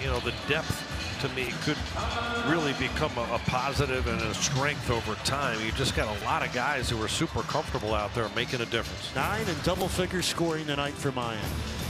you know, the depth to me could really become a positive and a strength over time. You just got a lot of guys who are super comfortable out there making a difference. 9 and double figure scoring tonight for Miami.